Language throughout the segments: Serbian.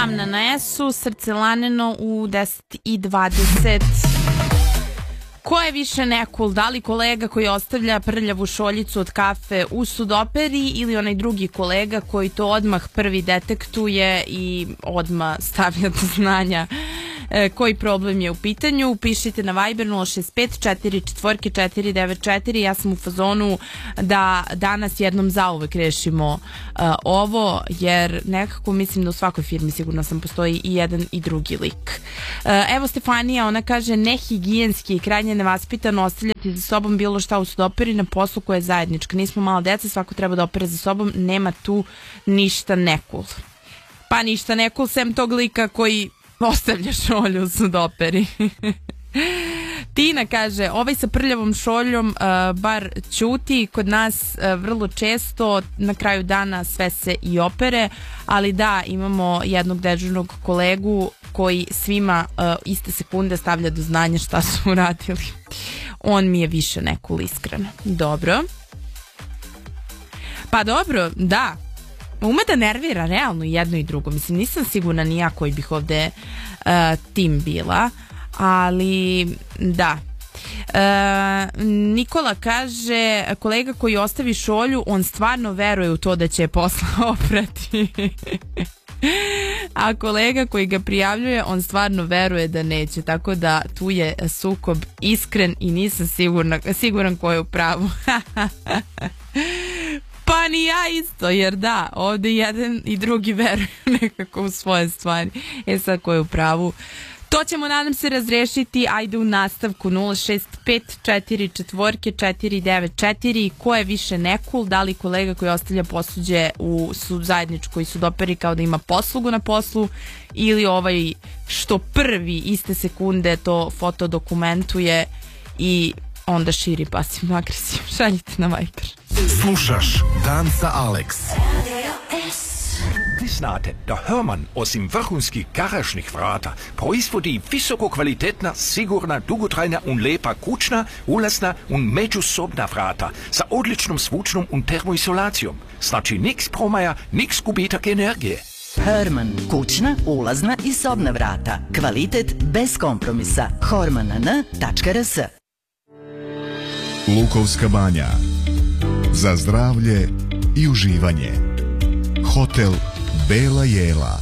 Amna na S-u, Srce laneno u 10:20. Ko je više nekul, da li kolega koji ostavlja prljavu šoljicu od kafe u sudoperi ili onaj drugi kolega koji to odmah prvi detektuje i odmah stavlja do znanja koji problem je u pitanju? Pišite na Viber 065 44 494. Ja sam u fazonu da danas jednom zauvek rešimo ovo, jer nekako mislim da u svakoj firmi sigurno sam postoji i jedan i drugi lik. Evo Stefanija, ona kaže nehigijenski i krajnje nevaspitano ostavljati za sobom bilo šta u sudoperi na poslu koja je zajednička. Nismo mala deca, svako treba da opere za sobom, nema tu ništa nekul. Pa ništa nekul sem tog lika koji ostavlja šolju u sudoperi. Tina kaže, ovaj sa prljavom šoljom bar ćuti, kod nas vrlo često na kraju dana sve se i opere, ali da, imamo jednog dežurnog kolegu koji svima iste sekunde stavlja do znanja šta su uradili. On mi je više nekul, iskreno. Dobro. Pa dobro, da. Ume da nervira realno jedno i drugo. Mislim, nisam sigurna ni ja koji bih ovde tim bila, ali da. Nikola kaže, kolega koji ostavi šolju, on stvarno veruje u to da će je posle oprati. A kolega koji ga prijavljuje, on stvarno veruje da neće, tako da tu je sukob iskren i nisam siguran ko je u pravu. Pa ni ja isto, jer da, ovde jedan i drugi veruju nekako u svoje stvari. Sad ko je u pravu, to ćemo nadam se razrešiti. Ajde u nastavku 065 44 494. Ko je više nekul, da li kolega koji ostavlja posuđe u zajedničkoj sudoperi kao da ima poslugu na poslu, ili ovaj što prvi iste sekunde to fotodokumentuje i onda širi pasivno agresiju. Šaljite na Viber. Slušaš Dan sa Alex. Vi znate da Hörmann osim vrhunskih garažnih vrata proizvodi visoko kvalitetna, sigurna, dugotrajna und lepa kućna, ulazna und međusobna vrata sa odličnom zvučnom und termoizolacijom. Znači niks promaja, niks gubitak energije. Hörmann, kućna, ulazna i sobna vrata. Kvalitet bez kompromisa. hormann.rs. Lukovska banja. Za zdravlje i uživanje. Hotel Bela Jela.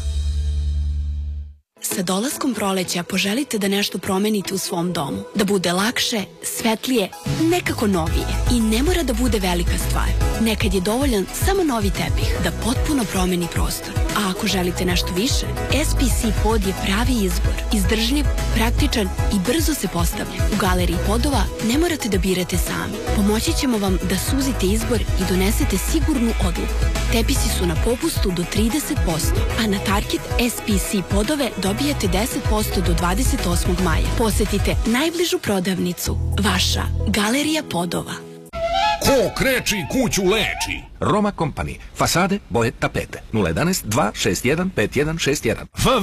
Sa dolaskom proleća poželite da nešto promenite u svom domu. Da bude lakše, svetlije, nekako novije. I ne mora da bude velika stvar. Nekad je dovoljan samo novi tepih da potpuno promeni prostor. A ako želite nešto više, SPC pod je pravi izbor. Izdržljiv, praktičan i brzo se postavlja. U galeriji podova ne morate da birate sami. Pomoći ćemo vam da suzite izbor i donesete sigurnu odluku. Tepisi su na popustu do 30%, a na Target SPC podove dobijate 10% do 28. maja. Posetite najbližu prodavnicu. Vaša Galerija podova. Ko kreči kuću leči. Roma Company. Fasade, boje, tapete. 011 261 5161.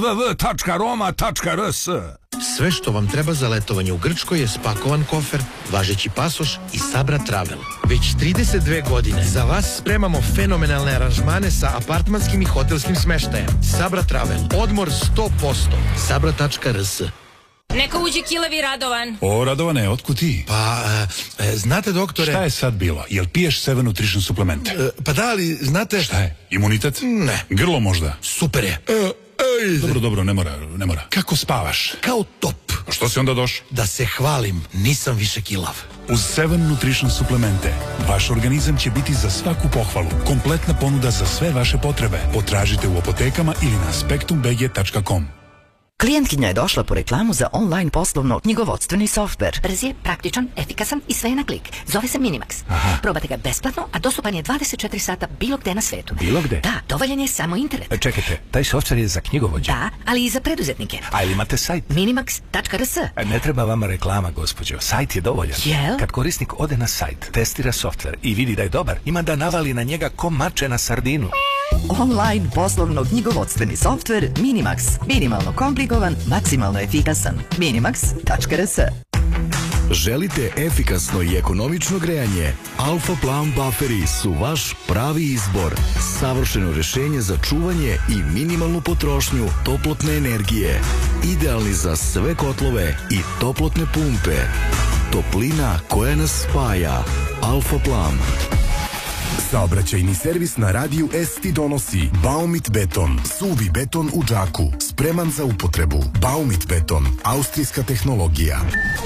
www.roma.rs. Sve što vam treba za letovanje u Grčkoj je spakovan kofer, važeći pasoš i Sabra Travel. Već 32 godine za vas spremamo fenomenalne aranžmane sa apartmanskim i hotelskim smeštajem. Sabra Travel. Odmor 100%. Sabra.rs. Neka uđe Kilevi Radovan. O, Radovane, otkud ti? Pa, znate doktore... Šta je sad bilo? Jel piješ 7 Nutrition suplemente? Pa da, ali znate... Šta je? Imunitet? Ne. Grlo možda? Super je. Dobro, ne mora. Kako spavaš? Kao top. A što si onda došao? Da se hvalim, nisam više kilav. Uz 7 Nutrition suplemente vaš organizam će biti za svaku pohvalu. Kompletna ponuda za sve vaše potrebe. Potražite u apotekama ili na spektumbg.com. Klijentkinja je došla po reklamu za online poslovno knjigovodstveni softver. Brz je, praktičan, efikasan i sve je na klik. Zove se Minimax. Probate ga besplatno, a dostupan je 24 sata bilo gde na svetu. Bilo gde? Da, dovoljan je samo internet. Čekajte, taj softver je za knjigovođe? Da, ali i za preduzetnike. A ili imate sajt? Minimax.rs. Ne treba vama reklama, gospođo. Sajt je dovoljan. Jel? Kad korisnik ode na sajt, testira softver i vidi da je dobar, ima da navali na njega ko mače na sardinu. Online poslovno knjigovodstveni softver Minimax. Minimalno komplikovan, maksimalno efikasan. Minimax.rs. Želite efikasno i ekonomično grejanje? Alfa Plan bufferi su vaš pravi izbor. Savršeno rešenje za čuvanje i minimalnu potrošnju toplotne energije. Idealni za sve kotlove i toplotne pumpe. Toplina koja nas spaja. Alfa Plan. Saobraćajni servis na radiju S ti donosi Baumit beton, suvi beton u džaku, spreman za upotrebu. Baumit beton, austrijska tehnologija.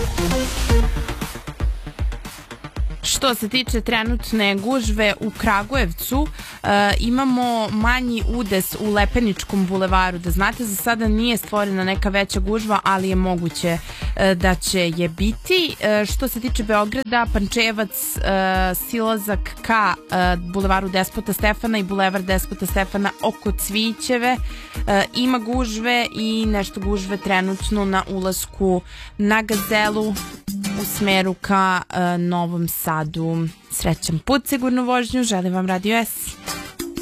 Što se tiče trenutne gužve u Kragujevcu, imamo manji udes u Lepeničkom bulevaru. Da znate, za sada nije stvorena neka veća gužva, ali je moguće da će je biti. Što se tiče Beograda, Pančevac, silazak ka bulevaru Despota Stefana i bulevar Despota Stefana oko Cvićeve ima gužve i nešto gužve trenutno na ulasku na Gazelu u smeru ka Novom Sadu. Srećan put, sigurnu vožnju, želim vam Radio S.